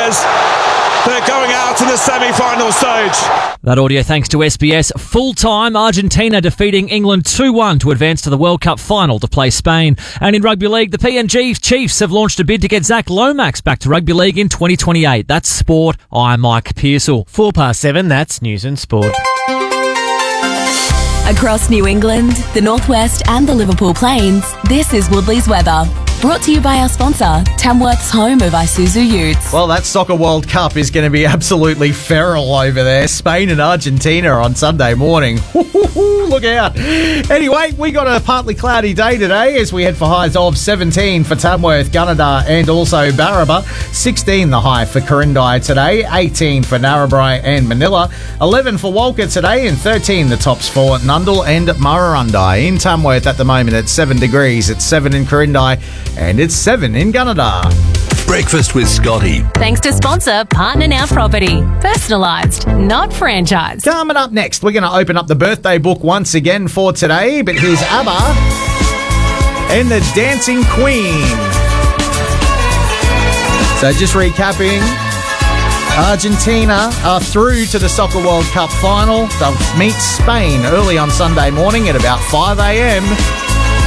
Spurs. They're going out in the semi-final stage. That audio thanks to SBS. Full-time, Argentina defeating England 2-1 to advance to the World Cup final to play Spain. And in rugby league, the PNG Chiefs have launched a bid to get Zach Lomax back to rugby league in 2028. That's sport. I'm Mike Pearsall. 7:04, that's News and Sport. Across New England, the Northwest and the Liverpool Plains, this is Woodley's weather. Brought to you by our sponsor, Tamworth's home of Isuzu Utes. Well, that Soccer World Cup is going to be absolutely feral over there. Spain and Argentina on Sunday morning. Look out. Anyway, we got a partly cloudy day today as we head for highs of 17 for Tamworth, Gunnedah and also Barraba. 16 the high for Corindai today. 18 for Narrabri and Manila. 11 for Walker today and 13 the tops for Nundle and Murrurundi. In Tamworth at the moment at 7 degrees. It's 7 in Corindai and it's 7 in Gunnedah. Breakfast with Scotty. Thanks to sponsor Partner Now Property. Personalised, not franchised. Coming up next, we're going to open up the birthday book once again for today. But here's ABBA and the Dancing Queen. So just recapping, Argentina are through to the Soccer World Cup final. They'll meet Spain early on Sunday morning at about 5 a.m.